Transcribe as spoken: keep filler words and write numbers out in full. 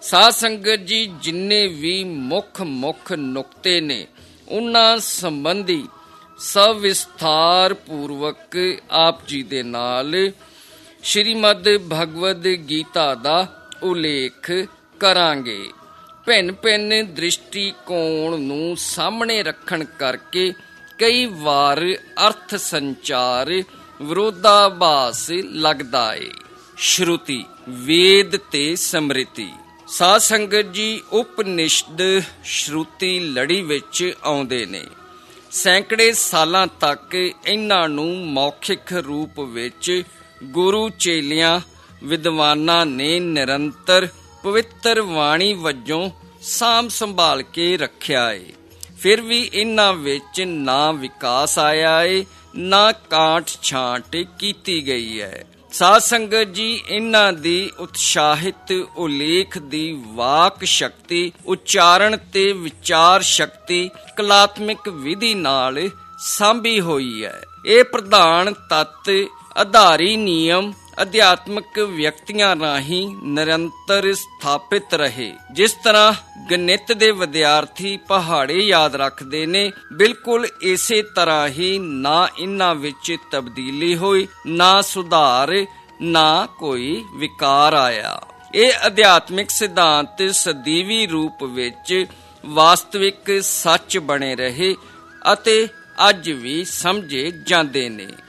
ਸਾਧ ਸੰਗਤ ਜੀ, ਜਿੰਨੇ ਵੀ ਮੁੱਖ ਮੁੱਖ ਨੁਕਤੇ ਨੇ ਉਹਨਾਂ ਸੰਬੰਧੀ ਸਵਿਸਥਾਰ ਪੂਰਵਕ ਆਪ ਜੀ ਦੇ ਨਾਲ ਸ਼੍ਰੀਮਦ ਭਗਵਦ ਗੀਤਾ ਦਾ ਉਲੇਖ ਕਰਾਂਗੇ। ਭਿੰਨ ਭਿੰਨ ਦ੍ਰਿਸ਼ਟੀਕੋਣ ਨੂੰ ਸਾਹਮਣੇ ਰੱਖਣ ਕਰਕੇ ਕਈ ਵਾਰ ਅਰਥ ਸੰਚਾਰ ਵਿਰੋਧਾਭਾਸ ਲੱਗਦਾ ਏ। ਸ਼ਰੂਤੀ, ਵੇਦ ਤੇ ਸਮ੍ਰਿਤੀ। ਸਾਧ ਸੰਗਤ ਜੀ, ਉਪਨਿਸ਼ਦ ਸ਼ਰੂਤੀ ਲੜੀ ਵਿੱਚ ਆਉਂਦੇ ਨੇ। ਸੈਂਕੜੇ ਸਾਲਾਂ ਤੱਕ ਇਹਨਾਂ ਨੂੰ ਮੌਖਿਕ ਰੂਪ ਵਿੱਚ ਗੁਰੂ ਚੇਲਿਆਂ ਵਿਦਵਾਨਾਂ ਨੇ ਨਿਰੰਤਰ ਪਵਿੱਤਰ ਬਾਣੀ ਵਜੋਂ ਸਾਂਭ ਸੰਭਾਲ ਕੇ ਰੱਖਿਆ ਏ। ਫਿਰ ਵੀ ਇਹਨਾਂ ਵਿੱਚ ਨਾ ਵਿਕਾਸ ਆਇਆ ਏ, ਨਾ ਕਾਂਟ ਛਾਂਟ ਕੀਤੀ ਗਈ ਹੈ। ਸਾਧ ਸੰਗਤ ਜੀ, ਇਹਨਾਂ ਦੀ ਉਤਸ਼ਾਹਿਤ ਉਲੇਖ ਦੀ ਵਾਕ ਸ਼ਕਤੀ, ਉਚਾਰਨ ਤੇ ਵਿਚਾਰ ਸ਼ਕਤੀ ਕਲਾਤਮਿਕ ਵਿਧੀ ਨਾਲ ਸਾਂਭੀ ਹੋਈ ਹੈ। ਇਹ ਪ੍ਰਧਾਨ ਤੱਤ ਆਧਾਰੀ ਨਿਯਮ ਅਧਿਆਤਮਕ ਵਿਅਕਤੀਆਂ ਰਾਹੀਂ ਨਿਰੰਤਰ ਸਥਾਪਿਤ ਰਹੇ। ਜਿਸ ਤਰ੍ਹਾਂ ਗਣਿਤ ਦੇ ਵਿਦਿਆਰਥੀ ਪਹਾੜੇ ਯਾਦ ਰੱਖਦੇ ਨੇ, ਬਿਲਕੁਲ ਇਸੇ ਤਰ੍ਹਾਂ ਹੀ ਨਾ ਇਹਨਾਂ ਵਿੱਚ ਤਬਦੀਲੀ ਹੋਈ, ਨਾ ਸੁਧਾਰ, ਨਾ ਕੋਈ ਵਿਕਾਰ ਆਇਆ। ਇਹ ਅਧਿਆਤਮਿਕ ਸਿਧਾਂਤ ਸਦੀਵੀ ਰੂਪ ਵਿੱਚ ਵਾਸਤਵਿਕ ਸੱਚ ਬਣੇ ਰਹੇ ਅਤੇ ਅੱਜ ਵੀ ਸਮਝੇ ਜਾਂਦੇ ਨੇ।